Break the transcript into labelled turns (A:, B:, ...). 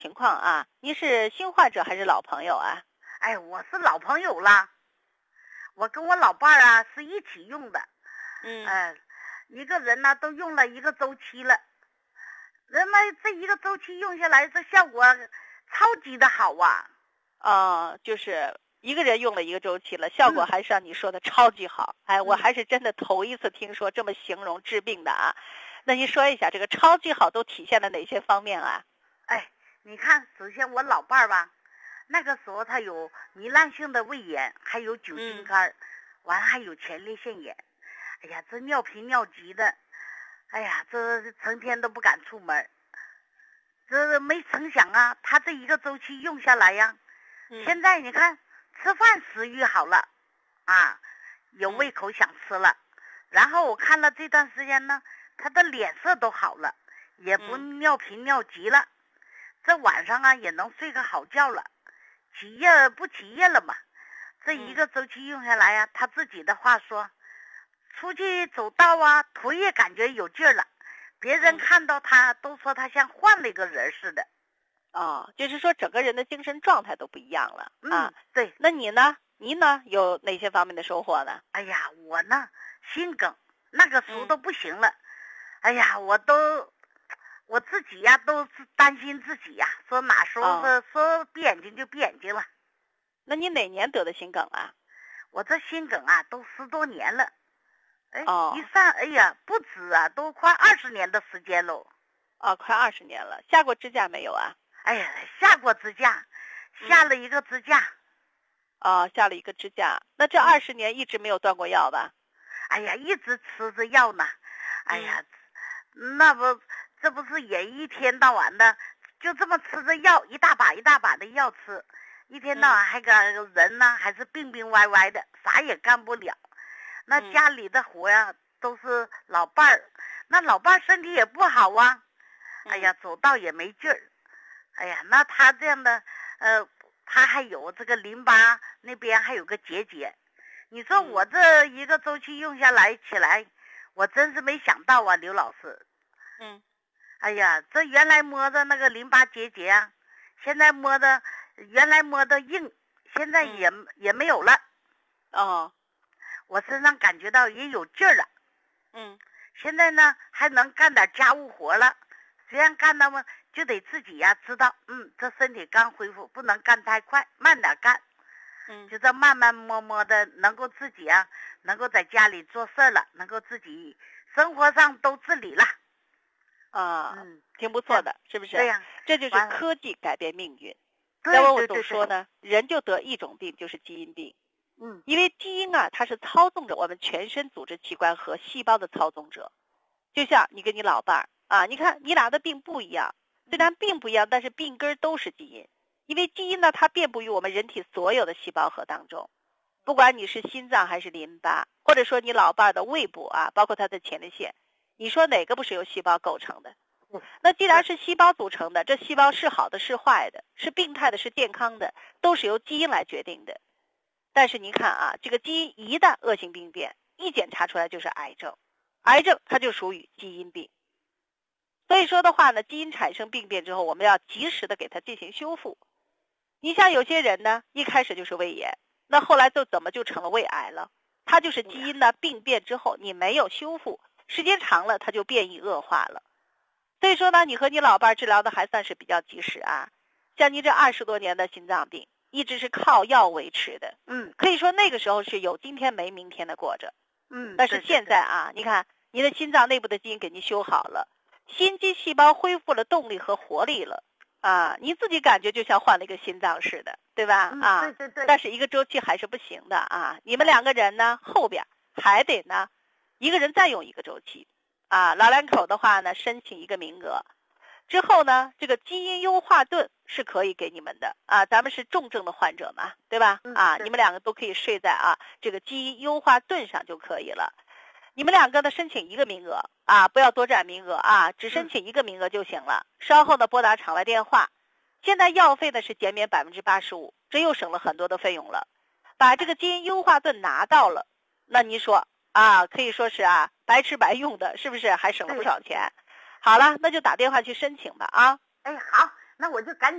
A: 情况啊，您是新患者还是老朋友啊？
B: 哎，我是老朋友了，我跟我老伴儿啊是一起用的，一个人呢都用了一个周期了，那么这一个周期用下来，这效果超级的好啊！
A: 就是一个人用了一个周期了，效果还是像你说的超级好。我还是真的头一次听说这么形容治病的啊。那您说一下这个超级好都体现了哪些方面啊？
B: 你看，首先我老伴儿吧，那个时候他有糜烂性的胃炎，还有酒精肝，完还有前列腺炎。哎呀，这尿频尿急的，哎呀，这成天都不敢出门。这没成想啊，他这一个周期用下来呀，现在你看吃饭食欲好了啊，有胃口想吃了。然后我看了这段时间呢，他的脸色都好了，也不尿频尿急了。这晚上啊也能睡个好觉了，起夜不起夜了嘛。这一个周期用下来啊，他自己的话说，出去走道啊，腿也感觉有劲儿了，别人看到他都说他像换了一个人似的。
A: 就是说整个人的精神状态都不一样了啊。
B: 对。
A: 那你呢？您呢有哪些方面的收获呢？
B: 哎呀，我呢心梗那个时候都不行了，哎呀，我自己呀都是担心自己呀，说哪时候说闭眼睛就闭眼睛了。
A: 那你哪年得的心梗啊？
B: 我这心梗啊都10多年了。一算，哎呀，不止啊，都快20年的时间喽。
A: 快20年了。下过支架没有啊？
B: 哎呀，下过支架，下了一个支架。
A: 下了一个支架。那这20年一直没有断过药吧？
B: 哎呀，一直吃着药呢。哎呀，这不是也一天到晚的就这么吃着药，一大把一大把的药吃，一天到晚还个人呢还是病病歪歪的，啥也干不了。那家里的活呀都是老伴儿，那老伴儿身体也不好啊。哎呀，走道也没劲儿。哎呀，那他这样的他还有这个淋巴那边还有个结节。你说我这一个周期用下来起来，我真是没想到啊，刘老师。哎呀，这原来摸着那个淋巴结节啊，现在原来摸的硬，现在也没有了。我身上感觉到也有劲儿了。现在呢还能干点家务活了，虽然干那么就得自己呀知道，这身体刚恢复，不能干太快，慢点干。就这慢慢摸摸的，能够自己啊，能够在家里做事了，能够自己生活上都自理了。
A: 挺不错的，是不是？
B: 对呀，
A: 这就是科技改变命运。
B: 对，
A: 我总说呢，人就得一种病，就是基因病。因为基因啊，它是操纵着我们全身组织器官和细胞的操纵者。就像你跟你老伴儿啊，你看你俩的病不一样，虽然病不一样，但是病根都是基因。因为基因呢，它遍布于我们人体所有的细胞核当中，不管你是心脏还是淋巴，或者说你老伴儿的胃部啊，包括他的前列腺，你说哪个不是由细胞构成的？那既然是细胞组成的，这细胞是好的是坏的，是病态的是健康的，都是由基因来决定的。但是您看啊，这个基因一旦恶性病变，一检查出来就是癌症，癌症它就属于基因病。所以说的话呢，基因产生病变之后，我们要及时的给它进行修复。你像有些人呢，一开始就是胃炎，那后来怎么就成了胃癌了？它就是基因的病变之后，你没有修复，时间长了它就变异恶化了。所以说呢，你和你老伴治疗的还算是比较及时啊。像你这20多年的心脏病，一直是靠药维持的。可以说那个时候是有今天没明天的过着。但是现在啊，你看你的心脏内部的基因给你修好了，心肌细胞恢复了动力和活力了。你自己感觉就像换了一个心脏似的，对吧？
B: 对。
A: 但是一个周期还是不行的啊。你们2个人呢，后边还得呢，一个人再用一个周期老两口的话呢，申请一个名额之后呢，这个基因优化盾是可以给你们的咱们是重症的患者嘛，对吧？你们2个都可以睡在这个基因优化盾上就可以了。你们2个呢申请一个名额不要多占名额只申请一个名额就行了。稍后呢拨打场外电话，现在药费呢是减免85%，这又省了很多的费用了。把这个基因优化盾拿到了，那您说可以说是白吃白用的，是不是还省了不少钱？好了，那就打电话去申请吧
B: 好。 那我就赶紧。